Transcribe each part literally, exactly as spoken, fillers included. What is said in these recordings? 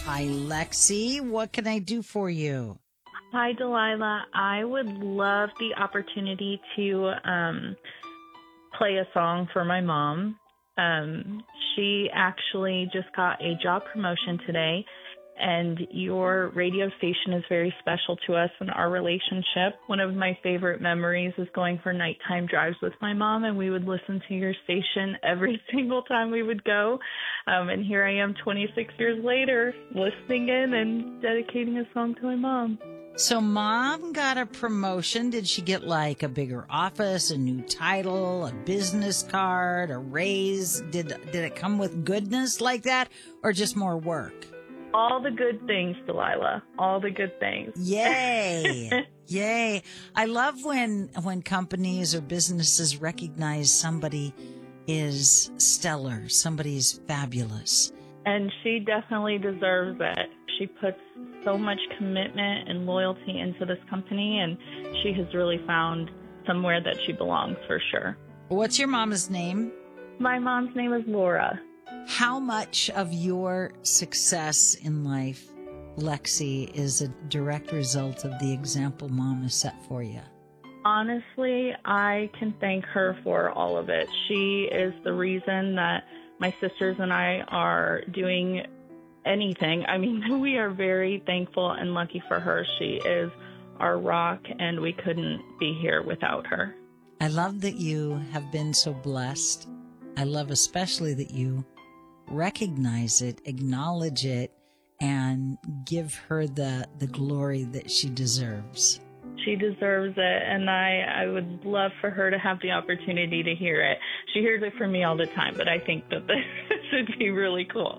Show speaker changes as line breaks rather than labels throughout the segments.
Hi, Lexi. What can I do for you?
Hi, Delilah. I would love the opportunity to um, play a song for my mom. Um, she actually just got a job promotion today, and your radio station is very special to us in our relationship. One of my favorite memories is going for nighttime drives with my mom, and we would listen to your station every single time we would go. Um, and here I am twenty-six years later, listening in and dedicating a song to my mom.
So mom got a promotion. Did she get like a bigger office, a new title, a business card, a raise? Did did it come with goodness like that, or just more work?
All the good things, Delilah. All the good things.
Yay. Yay. I love when when companies or businesses recognize somebody is stellar, somebody's fabulous.
And she definitely deserves it. She puts so much commitment and loyalty into this company, and she has really found somewhere that she belongs for sure.
What's your mama's name?
My mom's name is Laura.
How much of your success in life, Lexi, is a direct result of the example mom has set for you?
Honestly, I can thank her for all of it. She is the reason that my sisters and I are doing anything. I mean, we are very thankful and lucky for her. She is our rock, and we couldn't be here without her.
I love that you have been so blessed. I love especially that you recognize it, acknowledge it, and give her the, the glory that she deserves.
She deserves it, and I, I would love for her to have the opportunity to hear it. She hears it from me all the time, but I think that this would be really cool.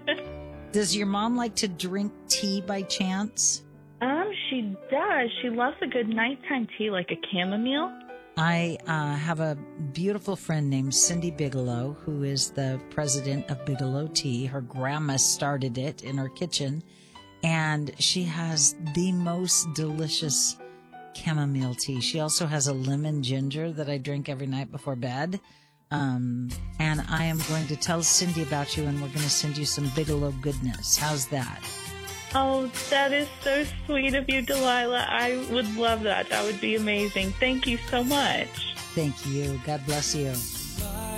Does your mom like to drink tea by chance?
Um, she does. She loves a good nighttime tea, like a chamomile.
I uh, have a beautiful friend named Cindy Bigelow, who is the president of Bigelow Tea. Her grandma started it in her kitchen, and she has the most delicious chamomile tea. She also has a lemon ginger that I drink every night before bed. Um, and I am going to tell Cindy about you, and we're going to send you some Bigelow goodness. How's that?
Oh, that is so sweet of you, Delilah. I would love that. That would be amazing. Thank you so much.
Thank you. God bless you.